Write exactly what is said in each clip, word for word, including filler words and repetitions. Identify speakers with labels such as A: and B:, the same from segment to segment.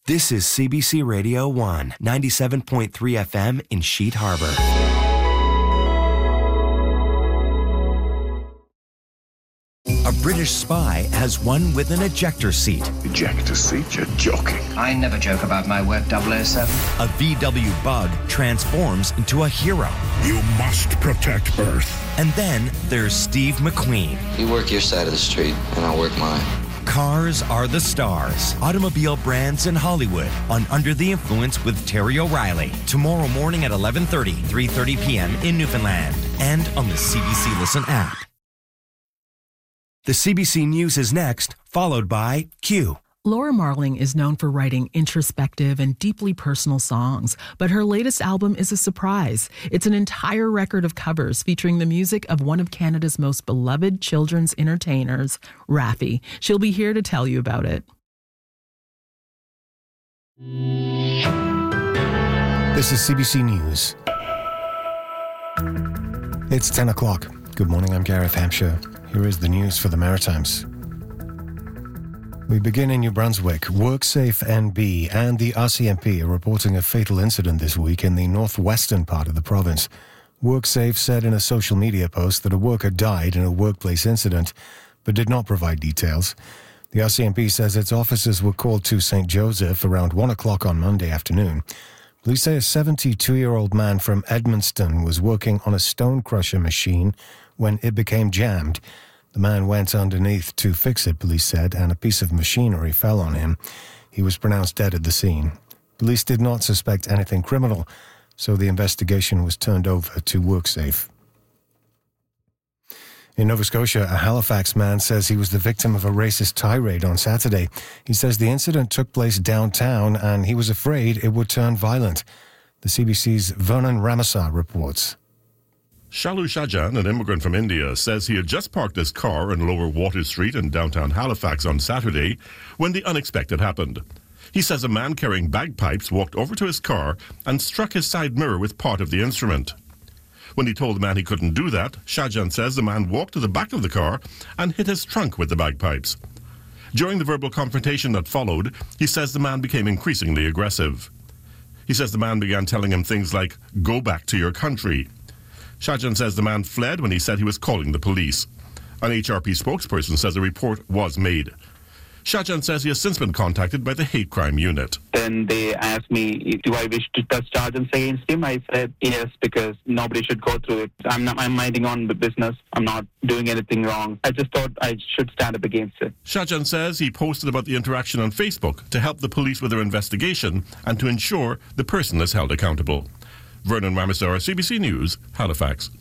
A: This is C B C Radio one, ninety-seven point three F M in Sheet Harbor. A British spy has one with an ejector seat.
B: Ejector seat? You're joking.
C: I never joke about my work, double oh seven.
A: A V W bug transforms into a hero.
B: You must protect Earth.
A: And then there's Steve McQueen.
D: You work your side of the street, and I'll work mine.
A: Cars are the stars. Automobile brands in Hollywood on Under the Influence with Terry O'Reilly. Tomorrow morning at eleven thirty, three thirty p.m. in Newfoundland. And on the C B C Listen app. The C B C News is next, followed by Q.
E: Laura Marling is known for writing introspective and deeply personal songs, but her latest album is a surprise. It's an entire record of covers featuring the music of one of Canada's most beloved children's entertainers, Raffi. She'll be here to tell you about it.
F: This is C B C News. It's ten o'clock. Good morning, I'm Gareth Hampshire. Here is the news for the Maritimes. We begin in New Brunswick. WorkSafe N B and the R C M P are reporting a fatal incident this week in the northwestern part of the province. WorkSafe said in a social media post that a worker died in a workplace incident, but did not provide details. The R C M P says its officers were called to Saint Joseph around one o'clock on Monday afternoon. Police say a seventy-two-year-old man from Edmundston was working on a stone crusher machine when it became jammed. The man went underneath to fix it, police said, and a piece of machinery fell on him. He was pronounced dead at the scene. Police did not suspect anything criminal, so the investigation was turned over to WorkSafe. In Nova Scotia, a Halifax man says he was the victim of a racist tirade on Saturday. He says the incident took place downtown and he was afraid it would turn violent. The C B C's Vernon Ramasa reports.
G: Shalu Shajan, an immigrant from India, says he had just parked his car in Lower Water Street in downtown Halifax on Saturday when the unexpected happened. He says a man carrying bagpipes walked over to his car and struck his side mirror with part of the instrument. When he told the man he couldn't do that, Shajan says the man walked to the back of the car and hit his trunk with the bagpipes. During the verbal confrontation that followed, he says the man became increasingly aggressive. He says the man began telling him things like, "Go back to your country." Shajan says the man fled when he said he was calling the police. An H R P spokesperson says a report was made. Shajan says he has since been contacted by the hate crime unit.
H: Then they asked me, do I wish to touch charges against him? I said yes, because nobody should go through it. I'm not. I'm minding on the business. I'm not doing anything wrong. I just thought I should stand up against it.
G: Shajan says he posted about the interaction on Facebook to help the police with their investigation and to ensure the person is held accountable. Vernon Ramasar, C B C News, Halifax.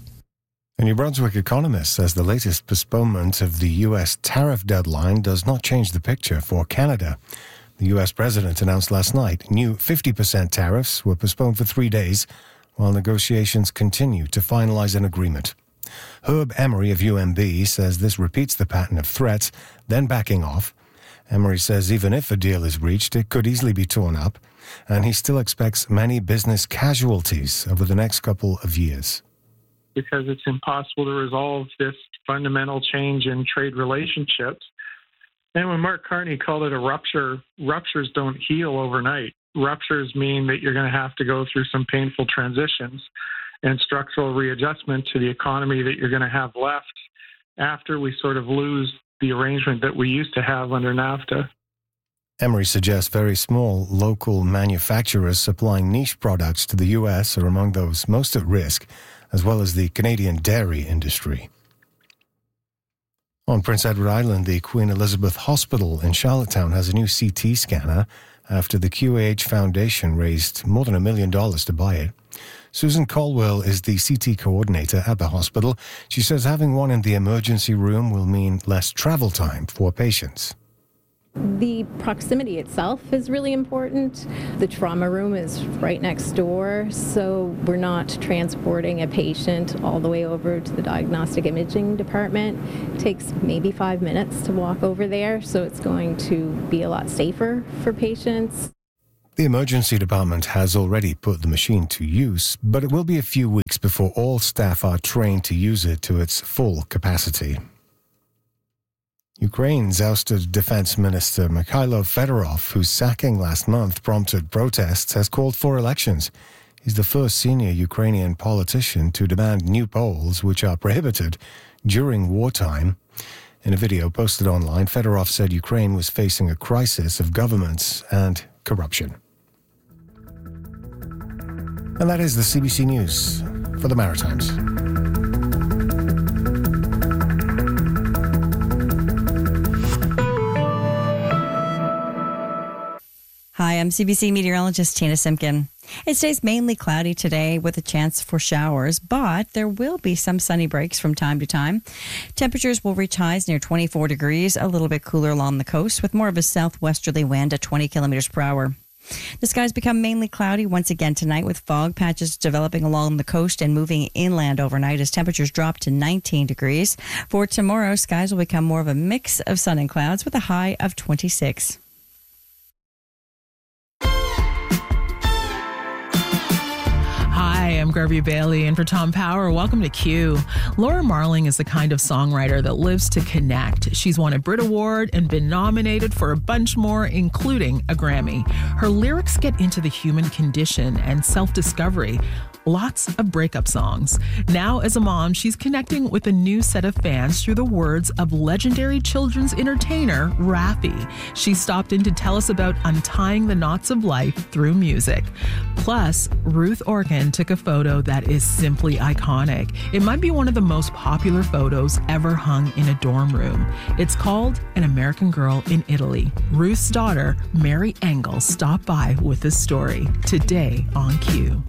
F: A New Brunswick economist says the latest postponement of the U S tariff deadline does not change the picture for Canada. The U S president announced last night new fifty percent tariffs were postponed for three days while negotiations continue to finalize an agreement. Herb Emery of U M B says this repeats the pattern of threats, then backing off. Emery says even if a deal is reached, it could easily be torn up, and he still expects many business casualties over the next couple of years.
I: Because it's impossible to resolve this fundamental change in trade relationships. And when Mark Carney called it a rupture, ruptures don't heal overnight. Ruptures mean that you're going to have to go through some painful transitions and structural readjustment to the economy that you're going to have left after we sort of lose the arrangement that we used to have under NAFTA.
F: Emery suggests very small local manufacturers supplying niche products to the U S are among those most at risk, as well as the Canadian dairy industry. On Prince Edward Island, the Queen Elizabeth Hospital in Charlottetown has a new C T scanner after the Q A H Foundation raised more than a million dollars to buy it. Susan Caldwell is the C T coordinator at the hospital. She says having one in the emergency room will mean less travel time for patients.
J: The proximity itself is really important. The trauma room is right next door, so we're not transporting a patient all the way over to the diagnostic imaging department. It takes maybe five minutes to walk over there, so it's going to be a lot safer for patients.
F: The emergency department has already put the machine to use, but it will be a few weeks before all staff are trained to use it to its full capacity. Ukraine's ousted Defense Minister Mikhailo Fedorov, whose sacking last month prompted protests, has called for elections. He's the first senior Ukrainian politician to demand new polls, which are prohibited during wartime. In a video posted online, Fedorov said Ukraine was facing a crisis of governments and corruption. And that is the C B C News for the Maritimes.
K: Hi, I'm C B C meteorologist Tina Simpkin. It stays mainly cloudy today with a chance for showers, but there will be some sunny breaks from time to time. Temperatures will reach highs near twenty-four degrees, a little bit cooler along the coast with more of a southwesterly wind at twenty kilometers per hour. The skies become mainly cloudy once again tonight with fog patches developing along the coast and moving inland overnight as temperatures drop to nineteen degrees. For tomorrow, skies will become more of a mix of sun and clouds with a high of twenty-six.
E: Hi, I'm Garvey Bailey, and for Tom Power, welcome to Q. Laura Marling is the kind of songwriter that lives to connect. She's won a Brit Award and been nominated for a bunch more, including a Grammy. Her lyrics get into the human condition and self-discovery. Lots of breakup songs. Now, as a mom, she's connecting with a new set of fans through the words of legendary children's entertainer, Raffi. She stopped in to tell us about untying the knots of life through music. Plus, Ruth Orkin took a photo that is simply iconic. It might be one of the most popular photos ever hung in a dorm room. It's called An American Girl in Italy. Ruth's daughter, Mary Engel, stopped by with this story today on Q.